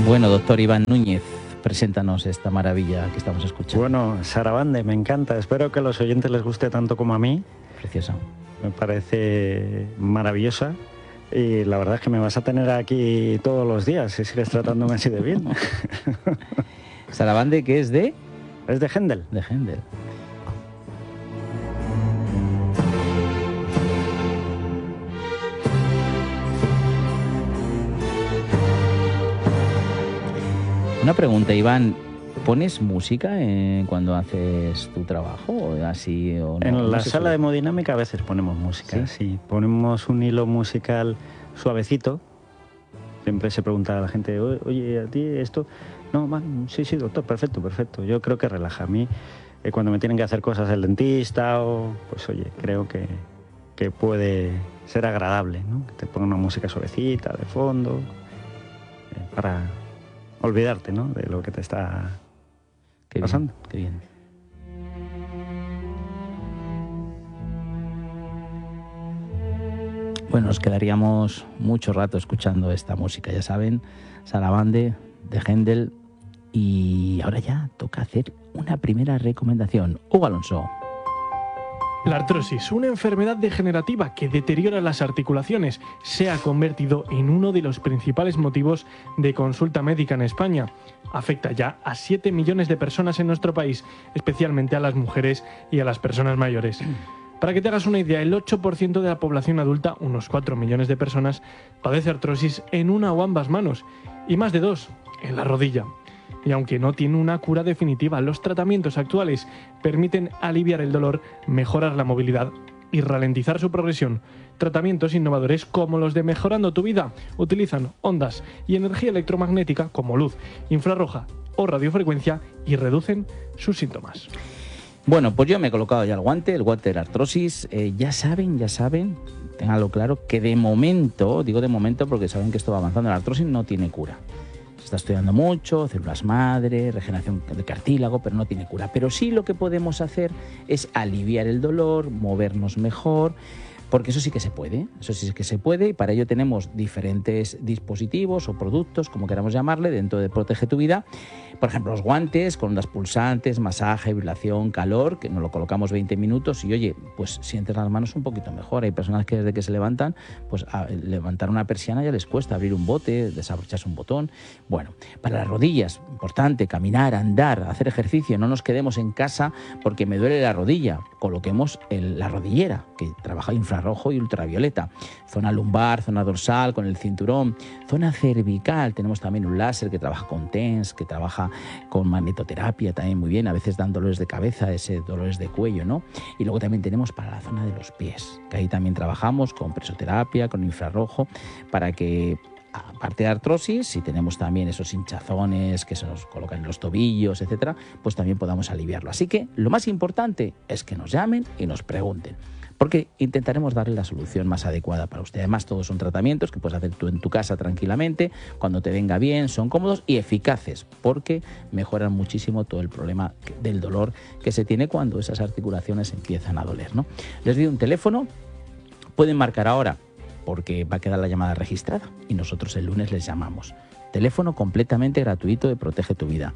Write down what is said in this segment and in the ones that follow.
Bueno, doctor Iván Núñez, preséntanos esta maravilla que estamos escuchando. Bueno, Sarabande, me encanta. Espero que a los oyentes les guste tanto como a mí. Preciosa. Me parece maravillosa. Y la verdad es que me vas a tener aquí todos los días si sigues tratándome así de bien. Sarabande, ¿qué es de? Es de Händel. De Händel. Una pregunta, Iván. ¿Pones música cuando haces tu trabajo? Así, o no? En la no sala de hemodinámica a veces ponemos música, sí. Ponemos un hilo musical suavecito. Siempre se pregunta a la gente, oye, ¿a ti esto? No, sí, doctor, perfecto. Yo creo que relaja. A mí, cuando me tienen que hacer cosas el dentista, pues oye, creo que puede ser agradable, ¿no? Que te ponga una música suavecita de fondo, para olvidarte, ¿no? De lo que te está pasando. Qué bien. Bueno, nos quedaríamos mucho rato escuchando esta música, ya saben, Sarabande, de Händel, y ahora ya toca hacer una primera recomendación. Hugo Alonso. La artrosis, una enfermedad degenerativa que deteriora las articulaciones, se ha convertido en uno de los principales motivos de consulta médica en España. Afecta ya a 7 millones de personas en nuestro país, especialmente a las mujeres y a las personas mayores. Para que te hagas una idea, el 8% de la población adulta, unos 4 millones de personas, padece artrosis en una o ambas manos, y más de 2 en la rodilla. Y aunque no tiene una cura definitiva, los tratamientos actuales permiten aliviar el dolor, mejorar la movilidad y ralentizar su progresión. Tratamientos innovadores como los de Mejorando tu Vida utilizan ondas y energía electromagnética como luz, infrarroja o radiofrecuencia y reducen sus síntomas. Bueno, pues yo me he colocado ya el guante de la artrosis. Ya saben, ténganlo claro, que de momento, digo de momento porque saben que esto va avanzando, la artrosis no tiene cura. Se está estudiando mucho, células madre, regeneración de cartílago, pero no tiene cura. Pero sí lo que podemos hacer es aliviar el dolor, movernos mejor, porque eso sí que se puede, y para ello tenemos diferentes dispositivos o productos, como queramos llamarle, dentro de Protege tu Vida. Por ejemplo, los guantes con ondas pulsantes, masaje, vibración, calor, que nos lo colocamos 20 minutos y oye, pues sientes las manos un poquito mejor. Hay personas que desde que se levantan, pues a levantar una persiana ya les cuesta, abrir un bote, desabrocharse un botón. Bueno, para las rodillas, importante, caminar, andar, hacer ejercicio, no nos quedemos en casa porque me duele la rodilla. Coloquemos la rodillera, que trabaja infrarrojo y ultravioleta. Zona lumbar, zona dorsal, con el cinturón. Zona cervical, tenemos también un láser que trabaja con TENS, que trabaja con magnetoterapia también muy bien, a veces dan dolores de cabeza, dolores de cuello, ¿no? Y luego también tenemos para la zona de los pies, que ahí también trabajamos con presoterapia, con infrarrojo, para que, aparte de artrosis, si tenemos también esos hinchazones que se nos colocan en los tobillos, etcétera, pues también podamos aliviarlo. Así que lo más importante es que nos llamen y nos pregunten, porque intentaremos darle la solución más adecuada para usted. Además, todos son tratamientos que puedes hacer tú en tu casa tranquilamente, cuando te venga bien, son cómodos y eficaces, porque mejoran muchísimo todo el problema del dolor que se tiene cuando esas articulaciones empiezan a doler, ¿no? Les doy un teléfono, pueden marcar ahora, porque va a quedar la llamada registrada y nosotros el lunes les llamamos. Teléfono completamente gratuito de Protege tu Vida,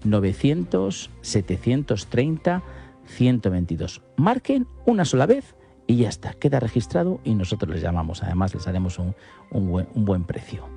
900-730-122. Marquen una sola vez y ya está, queda registrado y nosotros les llamamos. Además, les haremos un buen precio.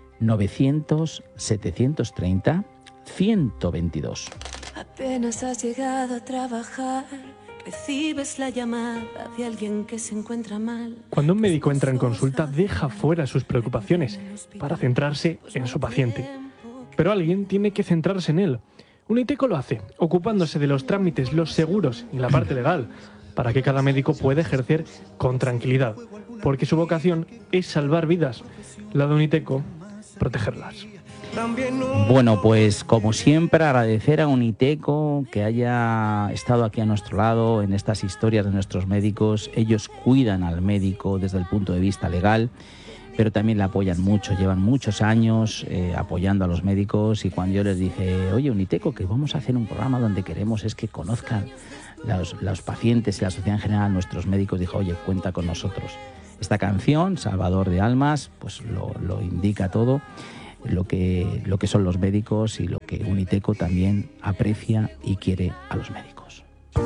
900-730-122. Apenas has llegado a trabajar, recibes la llamada de alguien que se encuentra mal. Cuando un médico entra en consulta, deja fuera sus preocupaciones para centrarse en su paciente. Pero alguien tiene que centrarse en él. Uniteco lo hace, ocupándose de los trámites, los seguros y la parte legal, para que cada médico pueda ejercer con tranquilidad, porque su vocación es salvar vidas. La de Uniteco, protegerlas. Bueno, pues como siempre agradecer a Uniteco que haya estado aquí a nuestro lado en estas historias de nuestros médicos. Ellos cuidan al médico desde el punto de vista legal, pero también le apoyan mucho, llevan muchos años apoyando a los médicos, y cuando yo les dije, oye Uniteco, que vamos a hacer un programa donde queremos es que conozcan los pacientes y la sociedad en general, nuestros médicos, dijo, oye, cuenta con nosotros. Esta canción, Salvador de Almas, pues lo indica todo. lo que son los médicos y lo que Uniteco también aprecia y quiere a los médicos.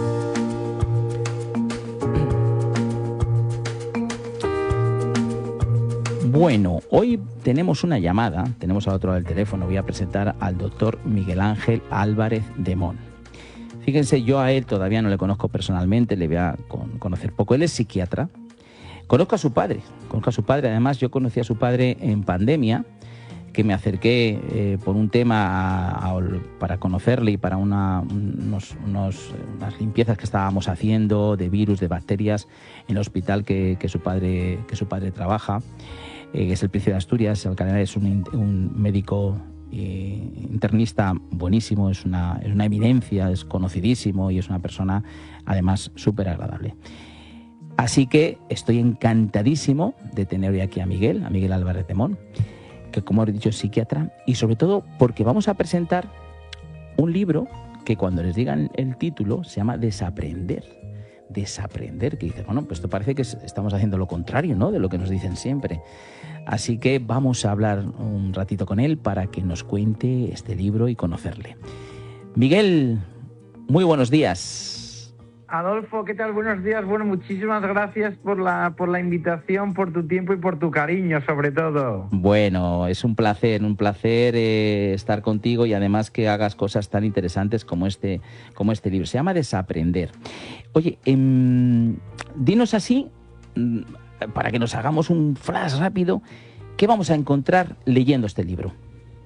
Bueno, hoy tenemos una llamada, tenemos al otro lado del teléfono, voy a presentar al doctor Miguel Ángel Álvarez de Mon. Fíjense, yo a él todavía no le conozco personalmente, le voy a conocer poco. Él es psiquiatra. Conozco a su padre, además yo conocí a su padre en pandemia, que me acerqué por un tema para conocerle y para unas limpiezas que estábamos haciendo de virus, de bacterias en el hospital que su padre trabaja, que es el Príncipe de Asturias. Alcalá es un médico internista buenísimo, es una eminencia, es conocidísimo y es una persona además súper agradable. Así que estoy encantadísimo de tener hoy aquí a Miguel Álvarez de Mon, que como he dicho es psiquiatra, y sobre todo porque vamos a presentar un libro que cuando les digan el título se llama Desaprender, que dice, bueno, pues esto parece que estamos haciendo lo contrario, ¿no?, de lo que nos dicen siempre. Así que vamos a hablar un ratito con él para que nos cuente este libro y conocerle. Miguel, muy buenos días. Adolfo, ¿qué tal? Buenos días. Bueno, muchísimas gracias por la invitación, por tu tiempo y por tu cariño, sobre todo. Bueno, es un placer estar contigo y además que hagas cosas tan interesantes como este libro. Se llama Desaprender. Oye, dinos así, para que nos hagamos un flash rápido, ¿qué vamos a encontrar leyendo este libro?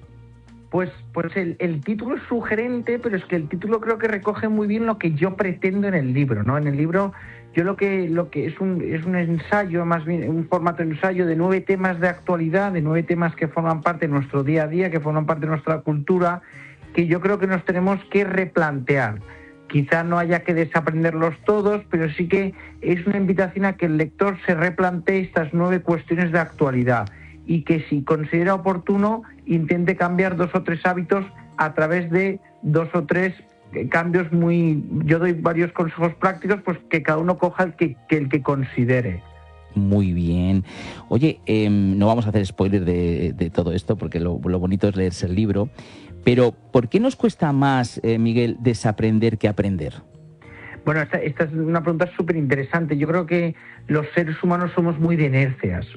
Pues el título es sugerente, pero es que el título creo que recoge muy bien lo que yo pretendo en el libro, ¿no? En el libro yo lo que es un ensayo, más bien un formato de ensayo de 9 temas de actualidad, de 9 temas que forman parte de nuestro día a día, que forman parte de nuestra cultura, que yo creo que nos tenemos que replantear. Quizá no haya que desaprenderlos todos, pero sí que es una invitación a que el lector se replantee estas 9 cuestiones de actualidad y que si considera oportuno intente cambiar 2 o 3 hábitos a través de 2 o 3 cambios yo doy varios consejos prácticos, pues que cada uno coja el que considere. Muy bien. Oye, no vamos a hacer spoiler de todo esto porque lo bonito es leerse el libro, pero ¿por qué nos cuesta más, Miguel, desaprender que aprender? Bueno, esta es una pregunta súper interesante. Yo creo que los seres humanos somos muy de inercias.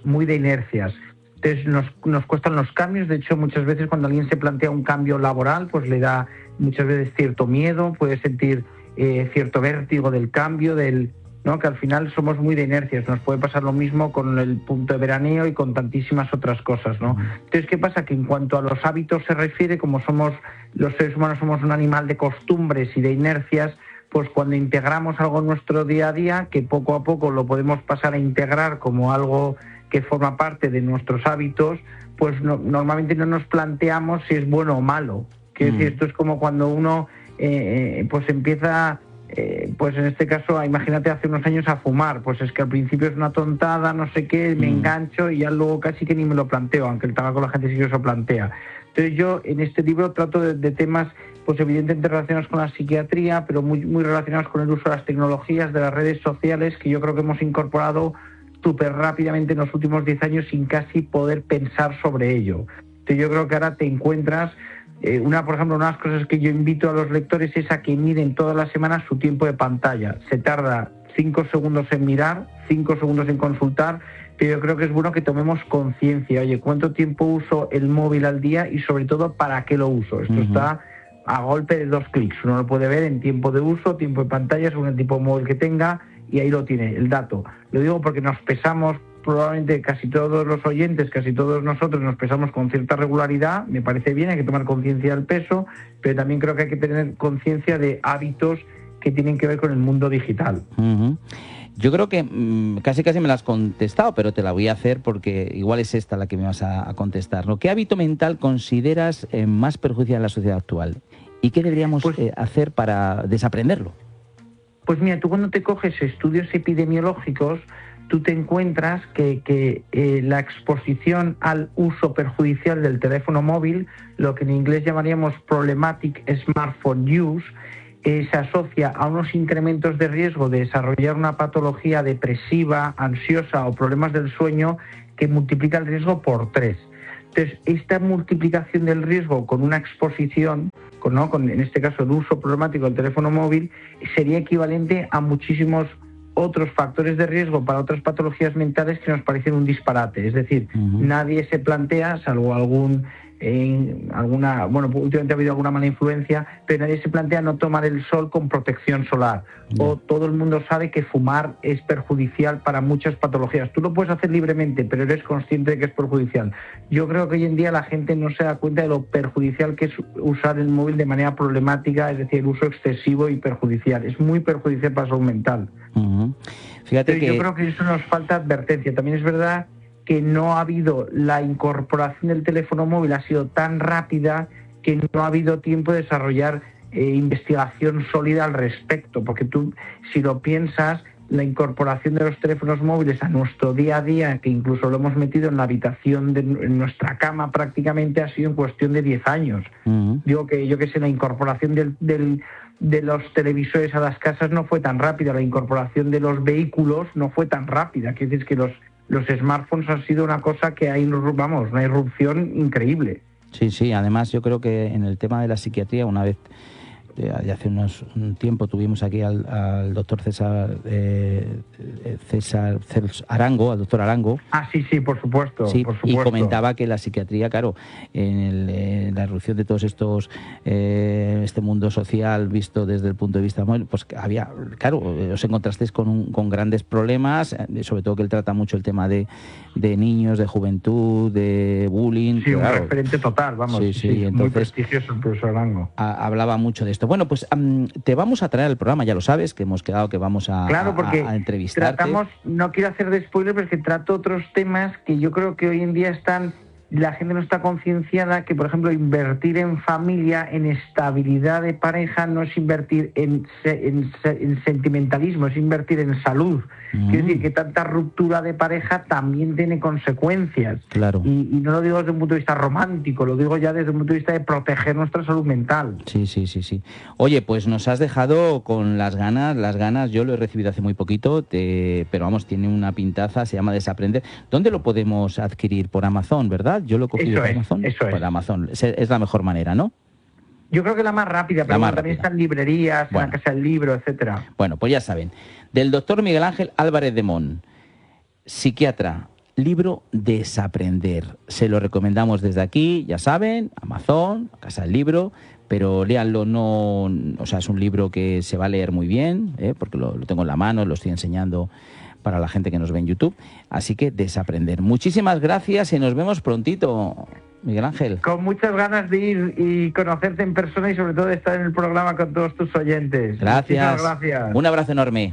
Entonces nos cuestan los cambios. De hecho, muchas veces cuando alguien se plantea un cambio laboral, pues le da muchas veces cierto miedo, puede sentir cierto vértigo del cambio, ¿no? Que al final somos muy de inercias. Nos puede pasar lo mismo con el punto de veraneo y con tantísimas otras cosas, ¿no? Entonces, ¿qué pasa? Que en cuanto a los hábitos se refiere, como los seres humanos somos un animal de costumbres y de inercias, pues cuando integramos algo en nuestro día a día, que poco a poco lo podemos pasar a integrar como algo que forma parte de nuestros hábitos, pues normalmente no nos planteamos si es bueno o malo. Quiero decir, esto es como cuando uno pues empieza, pues en este caso, imagínate hace unos años a fumar, pues es que al principio es una tontada, no sé qué, me engancho y ya luego casi que ni me lo planteo, aunque el tabaco la gente sí que se lo plantea. Entonces yo en este libro trato de temas pues evidentemente relacionados con la psiquiatría, pero muy, muy relacionados con el uso de las tecnologías, de las redes sociales, que yo creo que hemos incorporado súper rápidamente en los últimos 10 años sin casi poder pensar sobre ello. Entonces yo creo que ahora te encuentras, por ejemplo, una de las cosas que yo invito a los lectores es a que miren todas las semanas su tiempo de pantalla. Se tarda 5 segundos en mirar, 5 segundos en consultar, pero yo creo que es bueno que tomemos conciencia. Oye, ¿cuánto tiempo uso el móvil al día? Y sobre todo, ¿para qué lo uso? Esto está a golpe de 2 clics. Uno lo puede ver en tiempo de uso, tiempo de pantalla, según el tipo de móvil que tenga, y ahí lo tiene, el dato. Lo digo porque nos pesamos, probablemente casi todos los oyentes, casi todos nosotros nos pesamos con cierta regularidad. Me parece bien, hay que tomar conciencia del peso, pero también creo que hay que tener conciencia de hábitos que tienen que ver con el mundo digital. Yo creo que casi me la has contestado, pero te la voy a hacer porque igual es esta la que me vas a contestar, ¿no? ¿Qué hábito mental consideras más perjudicial en la sociedad actual? ¿Y qué deberíamos hacer para desaprenderlo? Pues mira, tú cuando te coges estudios epidemiológicos, tú te encuentras que la exposición al uso perjudicial del teléfono móvil, lo que en inglés llamaríamos problematic smartphone use, se asocia a unos incrementos de riesgo de desarrollar una patología depresiva, ansiosa o problemas del sueño que multiplica el riesgo por 3. Entonces, esta multiplicación del riesgo con una exposición, en este caso el uso problemático del teléfono móvil, sería equivalente a muchísimos otros factores de riesgo para otras patologías mentales que nos parecen un disparate. Es decir, nadie se plantea, salvo últimamente ha habido alguna mala influencia, pero nadie se plantea no tomar el sol con protección solar. O todo el mundo sabe que fumar es perjudicial para muchas patologías. Tú lo puedes hacer libremente, pero eres consciente de que es perjudicial. Yo creo que hoy en día la gente no se da cuenta de lo perjudicial que es usar el móvil de manera problemática, es decir, el uso excesivo y perjudicial. Es muy perjudicial para la salud mental. Fíjate que... Yo creo que eso nos falta advertencia. También es verdad que no ha habido, la incorporación del teléfono móvil ha sido tan rápida que no ha habido tiempo de desarrollar investigación sólida al respecto, porque tú, si lo piensas, la incorporación de los teléfonos móviles a nuestro día a día, que incluso lo hemos metido en la habitación en nuestra cama prácticamente, ha sido en cuestión de 10 años. Digo que, la incorporación de los televisores a las casas no fue tan rápida, la incorporación de los vehículos no fue tan rápida. Quiere decir que los smartphones han sido una cosa que hay, una irrupción increíble. Sí, además yo creo que en el tema de la psiquiatría, una vez, hace un tiempo tuvimos aquí al doctor César Arango, al doctor Arango. Sí, por supuesto. Sí, por supuesto. Y comentaba que la psiquiatría, claro, en la irrupción de todos estos, este mundo social visto desde el punto de vista móvil, pues había, claro, os encontrasteis con grandes problemas, sobre todo que él trata mucho el tema de niños, de juventud, de bullying. Sí, claro, un referente total, vamos. Sí, entonces, muy prestigioso el profesor Arango. Hablaba mucho de esto. Bueno, pues te vamos a traer al programa, ya lo sabes, que hemos quedado que vamos a entrevistarte. Tratamos, no quiero hacer de spoiler, pero es que trato otros temas que yo creo que hoy en día la gente no está concienciada, que por ejemplo invertir en familia, en estabilidad de pareja, no es invertir en sentimentalismo, es invertir en salud. Quiero decir que tanta ruptura de pareja también tiene consecuencias. Claro. Y no lo digo desde un punto de vista romántico, lo digo ya desde un punto de vista de proteger nuestra salud mental. Sí. Oye, pues nos has dejado con las ganas, yo lo he recibido hace muy poquito, pero vamos, tiene una pintaza, se llama Desaprender. ¿Dónde lo podemos adquirir? Por Amazon, ¿verdad? Yo lo he cogido por Amazon. Por Amazon. Es la mejor manera, ¿no? Yo creo que la más rápida, pero también están librerías, en la Casa del Libro, etcétera. Bueno, pues ya saben, del doctor Miguel Ángel Álvarez de Mon, psiquiatra, libro Desaprender. Se lo recomendamos desde aquí, ya saben, Amazon, Casa del Libro, pero léanlo, es un libro que se va a leer muy bien, porque lo tengo en la mano, lo estoy enseñando para la gente que nos ve en YouTube, así que Desaprender. Muchísimas gracias y nos vemos prontito, Miguel Ángel. Con muchas ganas de ir y conocerte en persona y sobre todo de estar en el programa con todos tus oyentes. Gracias. Muchísimas gracias. Un abrazo enorme.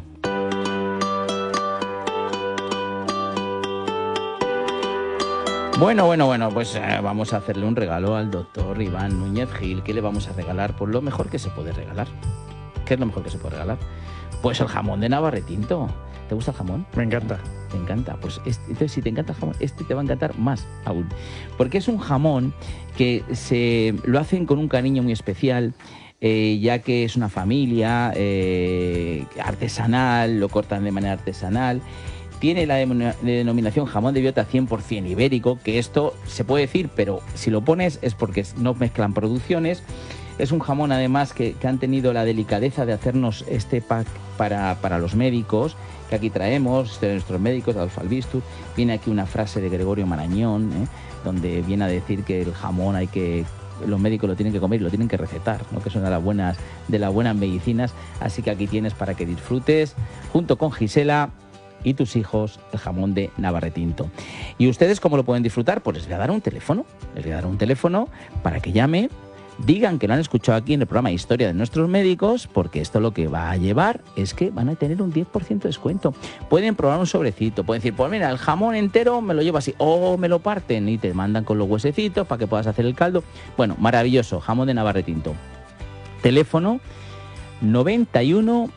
Bueno, pues vamos a hacerle un regalo al doctor Iván Núñez Gil. ¿Qué le vamos a regalar? Pues lo mejor que se puede regalar. ¿Qué es lo mejor que se puede regalar? Pues el jamón de Navarretinto. ¿Te gusta el jamón? Me encanta. Te encanta. Pues entonces, si te encanta el jamón, te va a encantar más aún. Porque es un jamón que lo hacen con un cariño muy especial, ya que es una familia artesanal, lo cortan de manera artesanal. Tiene la denominación jamón de Biota 100% ibérico, que esto se puede decir, pero si lo pones es porque no mezclan producciones. Es un jamón, además, que han tenido la delicadeza de hacernos este pack para los médicos, que aquí traemos, de nuestros médicos, Adolfo Albistur. Viene aquí una frase de Gregorio Marañón, donde viene a decir que el jamón los médicos lo tienen que comer y lo tienen que recetar, ¿no? Que son de las buenas medicinas. Así que aquí tienes para que disfrutes, junto con Gisela y tus hijos, el jamón de Navarretinto. ¿Y ustedes cómo lo pueden disfrutar? Pues les voy a dar un teléfono para que llame, digan que lo han escuchado aquí en el programa Historia de Nuestros Médicos, porque esto lo que va a llevar es que van a tener un 10% de descuento. Pueden probar un sobrecito, pueden decir, pues mira, el jamón entero me lo llevo así, o me lo parten y te mandan con los huesecitos para que puedas hacer el caldo. Bueno, maravilloso, jamón de Navarretinto. Teléfono 91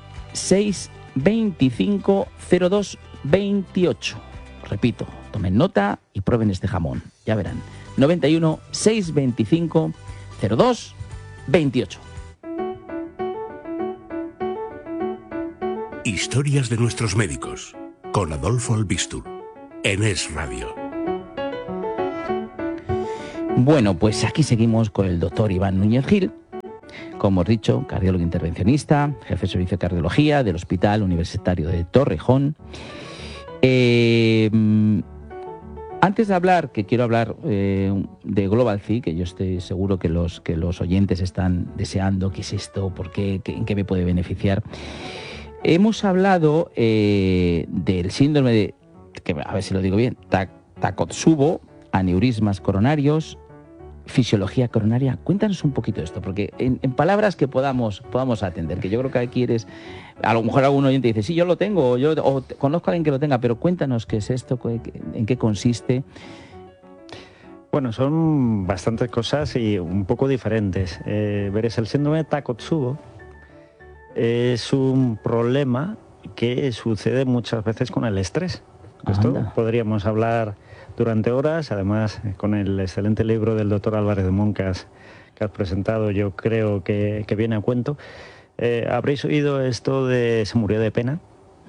625 02 28. Repito, tomen nota y prueben este jamón, ya verán. 91 625 02 28. Historias de nuestros médicos, con Adolfo Albistur, en Es Radio. Bueno, pues aquí seguimos con el doctor Iván Núñez Gil, como hemos dicho, cardiólogo intervencionista, jefe de servicio de cardiología del Hospital Universitario de Torrejón. Antes de hablar, que quiero hablar de Global C, que yo estoy seguro que los oyentes están deseando, ¿qué es esto? ¿Por qué? ¿En qué me puede beneficiar? Hemos hablado del síndrome de, a ver si lo digo bien, Takotsubo, aneurismas coronarios, fisiología coronaria. Cuéntanos un poquito de esto, porque en palabras que podamos atender, que yo creo que aquí a lo mejor algún oyente dice, sí, yo lo tengo, o conozco a alguien que lo tenga, pero cuéntanos qué es esto, en qué consiste. Bueno, son bastantes cosas y un poco diferentes. Veréis, el síndrome de Takotsubo es un problema que sucede muchas veces con el estrés. Esto podríamos hablar durante horas, además con el excelente libro del doctor Álvarez de Moncas que has presentado, yo creo que viene a cuento. Habréis oído esto de se murió de pena,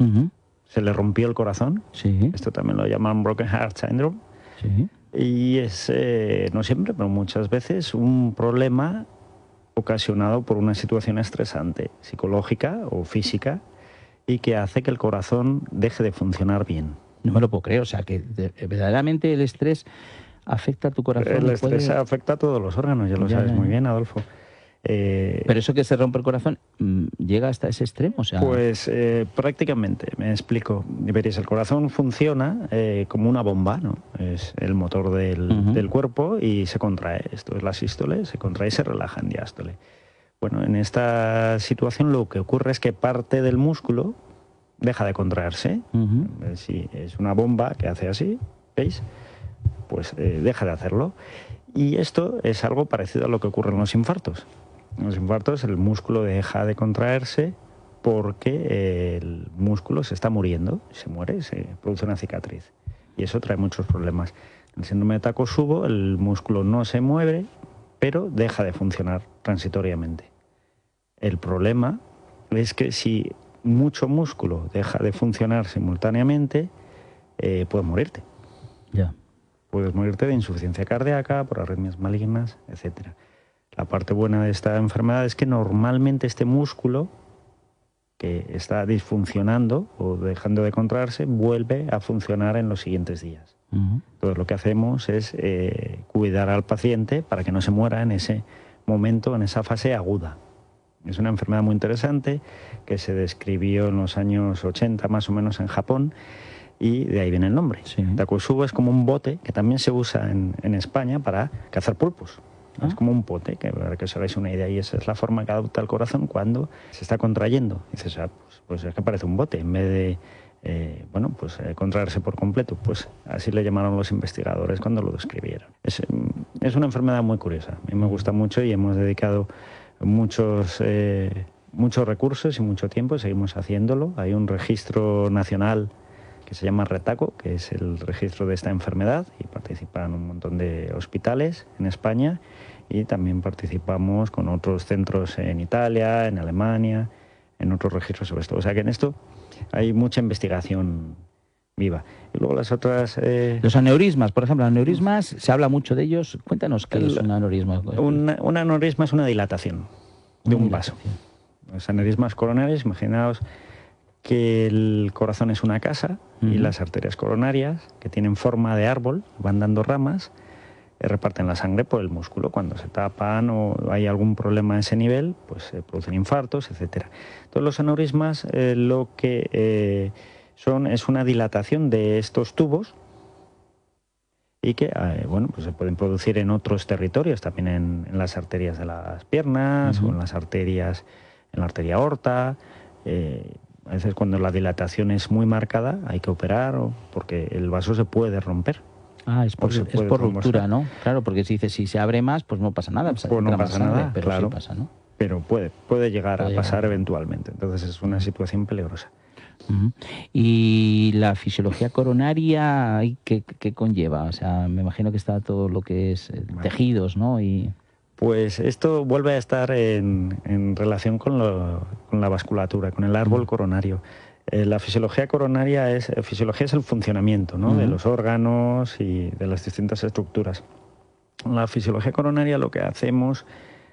se le rompió el corazón, sí. Esto también lo llaman Broken Heart Syndrome, sí. Y es, no siempre, pero muchas veces, un problema ocasionado por una situación estresante, psicológica o física, y que hace que el corazón deje de funcionar bien. No me lo puedo creer, o sea, que verdaderamente el estrés afecta a tu corazón. El estrés afecta a todos los órganos, ya lo sabes muy bien, Adolfo. Pero eso que se rompe el corazón, ¿llega hasta ese extremo? O sea... Pues prácticamente, me explico. Veréis, el corazón funciona como una bomba, ¿no? Es el motor del cuerpo y se contrae. Esto es la sístole, se contrae y se relaja en diástole. Bueno, en esta situación lo que ocurre es que parte del músculo deja de contraerse. Si es una bomba que hace así, ¿veis? Pues deja de hacerlo. Y esto es algo parecido a lo que ocurre en los infartos. En los infartos el músculo deja de contraerse porque el músculo se está muriendo, se muere, se produce una cicatriz. Y eso trae muchos problemas. En el síndrome de Takotsubo el músculo no se mueve, pero deja de funcionar transitoriamente. El problema es que si mucho músculo deja de funcionar simultáneamente, puedes morirte. Ya. Puedes morirte de insuficiencia cardíaca, por arritmias malignas, etc. La parte buena de esta enfermedad es que normalmente este músculo que está disfuncionando o dejando de contraerse vuelve a funcionar en los siguientes días. Entonces lo que hacemos es cuidar al paciente para que no se muera en ese momento, en esa fase aguda. Es una enfermedad muy interesante que se describió en los años 80 más o menos en Japón y de ahí viene el nombre. Sí. Takotsubo es como un bote que también se usa en España para cazar pulpos. Es como un pote, que para que os hagáis una idea, y esa es la forma que adopta el corazón cuando se está contrayendo. Y dices, pues es que parece un bote, en vez de contraerse por completo. Pues así le llamaron los investigadores cuando lo describieron. Es una enfermedad muy curiosa, a mí me gusta mucho y hemos dedicado muchos recursos y mucho tiempo, seguimos haciéndolo. Hay un registro nacional que se llama RETACO, que es el registro de esta enfermedad, y participan un montón de hospitales en España, y también participamos con otros centros en Italia, en Alemania, en otros registros sobre esto. O sea que en esto hay mucha investigación viva. Y luego las otras... Los aneurismas, por ejemplo, aneurismas, se habla mucho de ellos. Cuéntanos qué es un aneurisma. Un aneurisma es una dilatación de un vaso. Los aneurismas coronarios, imaginaos que el corazón es una casa y las arterias coronarias, que tienen forma de árbol, van dando ramas, reparten la sangre por el músculo. Cuando se tapan o hay algún problema a ese nivel, pues se producen infartos, etc. Entonces los aneurismas lo que es una dilatación de estos tubos y que pues se pueden producir en otros territorios, también en las arterias de las piernas o en las arterias, en la arteria aorta. A veces cuando la dilatación es muy marcada hay que operar porque el vaso se puede romper. Es por ruptura, ¿no? Claro, porque si se abre más, pues no pasa nada. Pues no pasa nada, pero claro. Sí pasa, ¿no? Pero puede llegar a pasar eventualmente. Entonces es una situación peligrosa. Y la fisiología coronaria, ¿qué conlleva? O sea, me imagino que está todo lo que es tejidos, ¿no? Pues esto vuelve a estar en relación con la vasculatura, con el árbol coronario. La fisiología coronaria es el funcionamiento, ¿no? De los órganos y de las distintas estructuras. la fisiología coronaria lo que hacemos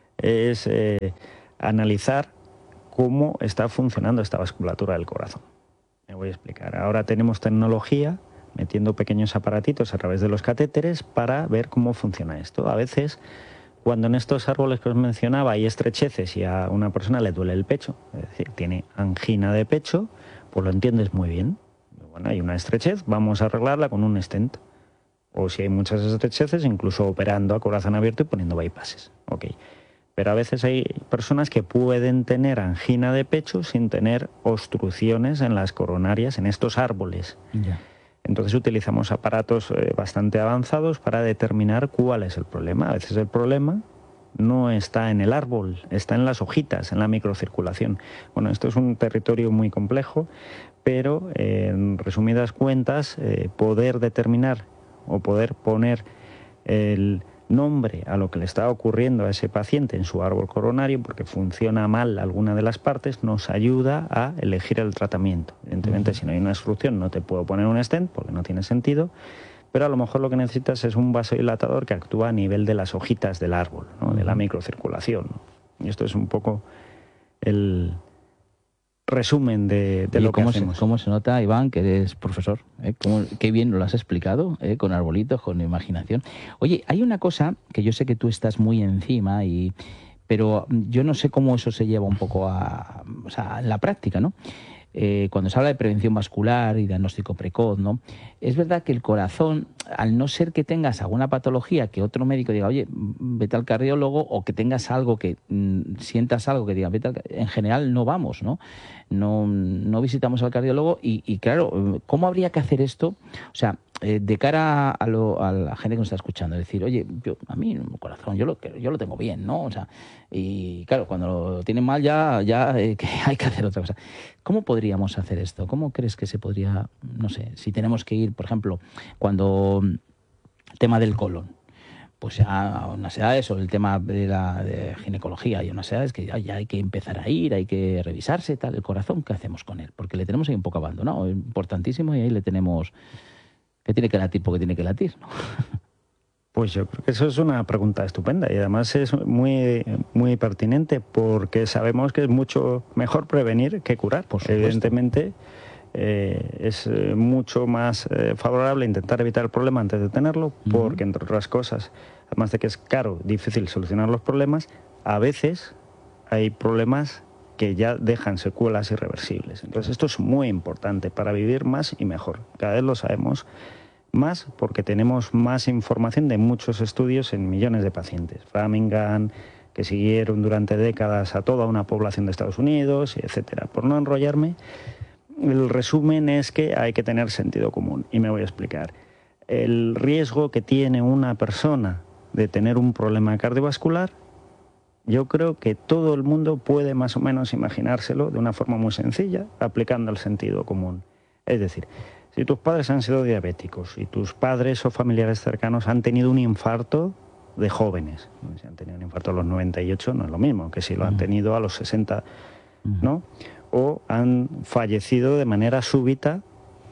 es analizar cómo está funcionando esta vasculatura del corazón. Me voy a explicar. Ahora tenemos tecnología metiendo pequeños aparatitos a través de los catéteres para ver cómo funciona esto. A veces, cuando en estos árboles que os mencionaba hay estrecheces y a una persona le duele el pecho, es decir, tiene angina de pecho, pues lo entiendes muy bien. Bueno, hay una estrechez, vamos a arreglarla con un stent. O si hay muchas estrecheces, incluso operando a corazón abierto y poniendo bypasses. Okay. Pero a veces hay personas que pueden tener angina de pecho sin tener obstrucciones en las coronarias, en estos árboles. Ya. Entonces utilizamos aparatos bastante avanzados para determinar cuál es el problema. A veces el problema no está en el árbol, está en las hojitas, en la microcirculación. Bueno, esto es un territorio muy complejo, pero en resumidas cuentas, poder determinar o poder poner el nombre a lo que le está ocurriendo a ese paciente en su árbol coronario, porque funciona mal alguna de las partes, nos ayuda a elegir el tratamiento. Evidentemente, si no hay una obstrucción, no te puedo poner un stent porque no tiene sentido, pero a lo mejor lo que necesitas es un vasodilatador que actúa a nivel de las hojitas del árbol, ¿no? De la microcirculación, ¿no? Y esto es un poco el resumen de lo que hacemos. ¿Cómo se nota, Iván, que eres profesor? Qué bien lo has explicado, con arbolitos, con imaginación. Oye, hay una cosa que yo sé que tú estás muy encima, pero yo no sé cómo eso se lleva un poco en la práctica, ¿no? Cuando se habla de prevención vascular y diagnóstico precoz, ¿no? Es verdad que el corazón, al no ser que tengas alguna patología que otro médico diga, oye, vete al cardiólogo, o que tengas algo que sientas algo que diga, vete en general no vamos, ¿no? No visitamos al cardiólogo y claro, ¿cómo habría que hacer esto? O sea, de cara a la gente que nos está escuchando, decir, oye, a mí el corazón yo lo tengo bien, ¿no? O sea, y claro, cuando lo tienen mal ya que hay que hacer otra cosa. ¿Cómo podríamos hacer esto? ¿Cómo crees que se podría, no sé, si tenemos que ir, por ejemplo, cuando tema del colon, pues ya a unas edades, o el tema de ginecología, y a unas edades que ya hay que empezar a ir, hay que revisarse, tal, el corazón, ¿qué hacemos con él? Porque le tenemos ahí un poco abandonado, importantísimo, y ahí le tenemos que tiene que latir porque tiene que latir, ¿no? Pues yo creo que eso es una pregunta estupenda y además es muy, muy pertinente, porque sabemos que es mucho mejor prevenir que curar. Por supuesto. Evidentemente es mucho más favorable intentar evitar el problema antes de tenerlo, porque entre otras cosas, además de que es caro, difícil solucionar los problemas, a veces hay problemas que ya dejan secuelas irreversibles. Entonces esto es muy importante para vivir más y mejor. Cada vez lo sabemos más porque tenemos más información de muchos estudios en millones de pacientes. Framingham, que siguieron durante décadas a toda una población de Estados Unidos, etcétera. Por no enrollarme, el resumen es que hay que tener sentido común, y me voy a explicar. El riesgo que tiene una persona de tener un problema cardiovascular, yo creo que todo el mundo puede más o menos imaginárselo de una forma muy sencilla, aplicando el sentido común. Es decir, si tus padres han sido diabéticos y tus padres o familiares cercanos han tenido un infarto de jóvenes, si han tenido un infarto a los 98 no es lo mismo que si lo han tenido a los 60, ¿no? O han fallecido de manera súbita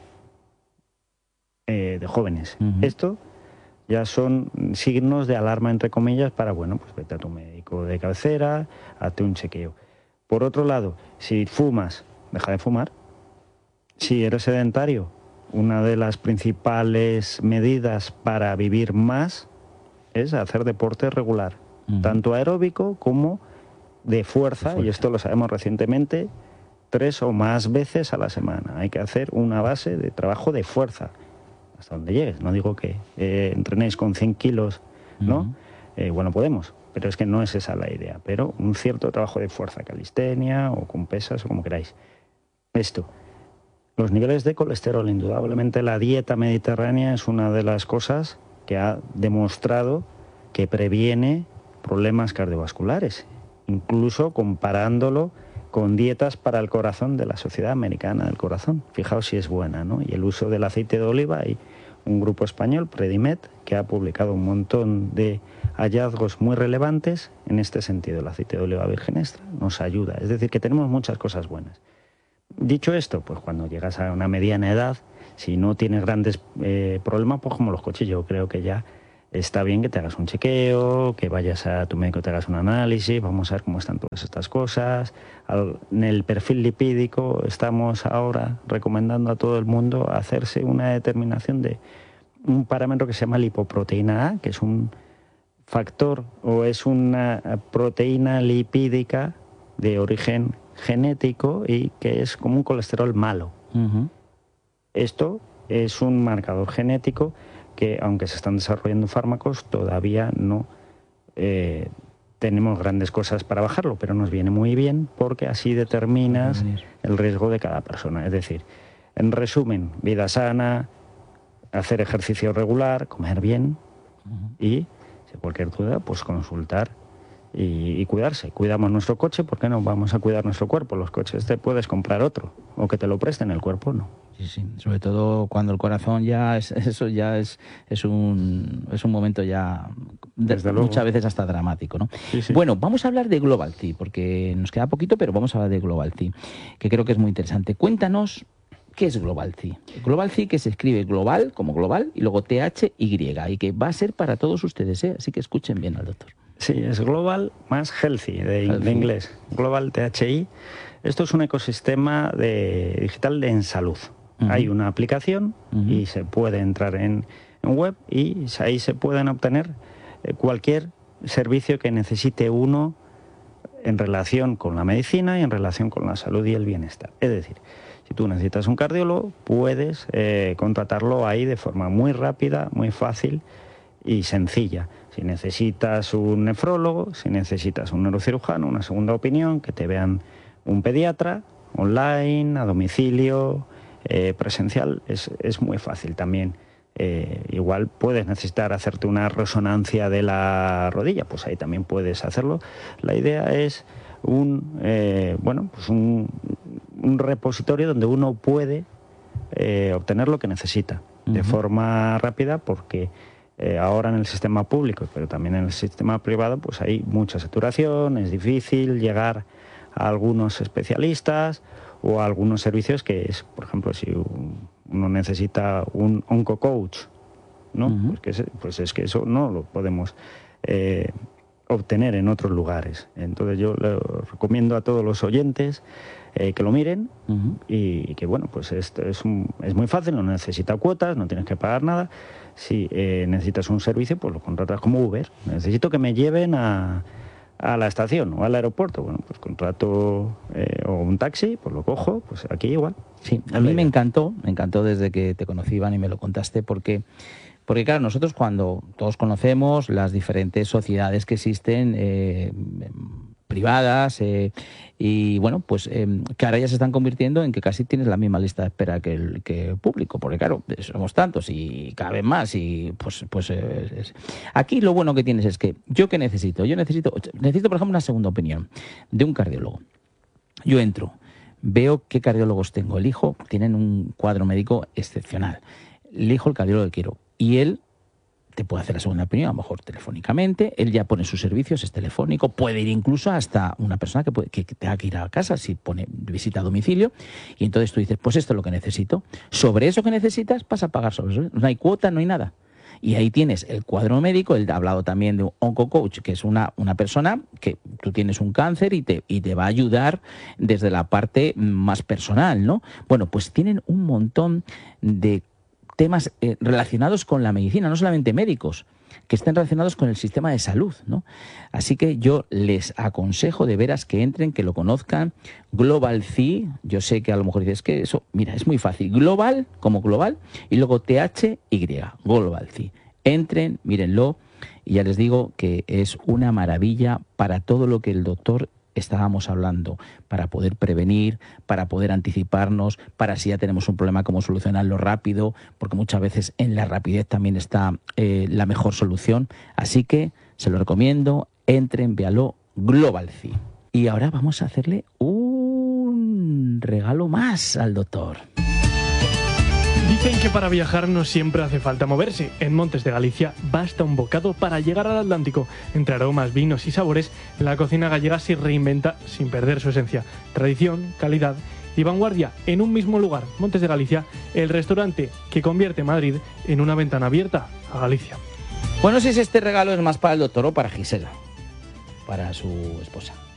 de jóvenes. Esto ya son signos de alarma, entre comillas, para, bueno, pues vete a tu médico de cabecera, hazte un chequeo. Por otro lado, si fumas, deja de fumar. Si eres sedentario, una de las principales medidas para vivir más es hacer deporte regular, tanto aeróbico como de fuerza, y esto lo sabemos recientemente, 3 o más veces a la semana. Hay que hacer una base de trabajo de fuerza, hasta donde llegues. No digo que entrenéis con 100 kilos, ¿no? Bueno, podemos, pero es que no es esa la idea. Pero un cierto trabajo de fuerza, calistenia o con pesas o como queráis. Esto. Los niveles de colesterol, indudablemente la dieta mediterránea es una de las cosas que ha demostrado que previene problemas cardiovasculares, incluso comparándolo con dietas para el corazón de la Sociedad Americana del Corazón. Fijaos si es buena, ¿no? Y el uso del aceite de oliva, hay un grupo español, Predimet, que ha publicado un montón de hallazgos muy relevantes en este sentido. El aceite de oliva virgen extra nos ayuda, es decir, que tenemos muchas cosas buenas. Dicho esto, pues cuando llegas a una mediana edad, si no tienes grandes problemas, pues como los coches, yo creo que ya está bien que te hagas un chequeo, que vayas a tu médico, te hagas un análisis, vamos a ver cómo están todas estas cosas. En el perfil lipídico estamos ahora recomendando a todo el mundo hacerse una determinación de un parámetro que se llama lipoproteína A, que es un factor o es una proteína lipídica de origen genético y que es como un colesterol malo. Esto es un marcador genético que, aunque se están desarrollando fármacos, todavía no tenemos grandes cosas para bajarlo, pero nos viene muy bien porque así determinas el riesgo de cada persona. Es decir, en resumen, vida sana, hacer ejercicio regular, comer bien y, si cualquier duda, pues consultar y cuidarse. Cuidamos nuestro coche, ¿por qué no vamos a cuidar nuestro cuerpo? Los coches te puedes comprar otro o que te lo presten, el cuerpo no. Sí, sobre todo cuando el corazón ya es un momento ya muchas veces hasta dramático, ¿no? Sí. Bueno, vamos a hablar de Global T, porque nos queda poquito, pero vamos a hablar de Global T, que creo que es muy interesante. Cuéntanos qué es Global T. Global T, que se escribe global como global y luego THY, y que va a ser para todos ustedes, ¿eh? Así que escuchen bien al doctor. Sí, es global más healthy, de inglés. Global THY. Esto es un ecosistema digital en salud. Hay una aplicación y se puede entrar en web y ahí se pueden obtener cualquier servicio que necesite uno en relación con la medicina y en relación con la salud y el bienestar. Es decir, si tú necesitas un cardiólogo, puedes contratarlo ahí de forma muy rápida, muy fácil y sencilla. Si necesitas un nefrólogo, si necesitas un neurocirujano, una segunda opinión, que te vean un pediatra, online, a domicilio, presencial, es muy fácil también. Igual puedes necesitar hacerte una resonancia de la rodilla, pues ahí también puedes hacerlo. La idea es un repositorio donde uno puede obtener lo que necesita de forma rápida, porque ahora en el sistema público, pero también en el sistema privado, pues hay mucha saturación, es difícil llegar a algunos especialistas o a algunos servicios que es, por ejemplo, si uno necesita un oncocoach, ¿no? Pues es que eso no lo podemos obtener en otros lugares. Entonces yo le recomiendo a todos los oyentes que lo miren y que, bueno, pues esto es muy fácil, no necesita cuotas, no tienes que pagar nada. Si necesitas un servicio, pues lo contratas como Uber. Necesito que me lleven a la estación o al aeropuerto, bueno, pues contrato o un taxi, pues lo cojo, pues aquí igual. Sí, a mí me encantó desde que te conocí, Iván, y me lo contaste, porque claro, nosotros cuando todos conocemos las diferentes sociedades que existen, privadas, y bueno, pues que ahora ya se están convirtiendo en que casi tienes la misma lista de espera que el público, porque claro, somos tantos y cada vez más, y pues aquí lo bueno que tienes es que yo necesito, por ejemplo, una segunda opinión de un cardiólogo. Yo entro, veo qué cardiólogos tengo, elijo, tienen un cuadro médico excepcional, elijo el cardiólogo que quiero, y él te puede hacer la segunda opinión, a lo mejor telefónicamente, él ya pone sus servicios, es telefónico, puede ir incluso hasta una persona que tenga que ir a casa, si pone visita a domicilio, y entonces tú dices, pues esto es lo que necesito. Sobre eso que necesitas vas a pagar sobre eso. No hay cuota, no hay nada. Y ahí tienes el cuadro médico, él ha hablado también de un oncocoach, que es una persona que tú tienes un cáncer y te va a ayudar desde la parte más personal, ¿no? Bueno, pues tienen un montón de temas relacionados con la medicina, no solamente médicos, que estén relacionados con el sistema de salud, ¿no? Así que yo les aconsejo de veras que entren, que lo conozcan. Global T, yo sé que a lo mejor dices que eso, mira, es muy fácil. Global, como global, y luego THY, Global T. Entren, mírenlo, y ya les digo que es una maravilla para todo lo que el doctor estábamos hablando, para poder prevenir, para poder anticiparnos, para si ya tenemos un problema, cómo solucionarlo rápido, porque muchas veces en la rapidez también está la mejor solución. Así que se lo recomiendo, entren, véalo, Global T. Y ahora vamos a hacerle un regalo más al doctor. Dicen que para viajar no siempre hace falta moverse. En Montes de Galicia basta un bocado para llegar al Atlántico. Entre aromas, vinos y sabores, la cocina gallega se reinventa sin perder su esencia. Tradición, calidad y vanguardia en un mismo lugar. Montes de Galicia, el restaurante que convierte Madrid en una ventana abierta a Galicia. Bueno, no sé si este regalo es más para el doctor o para Gisela, para su esposa.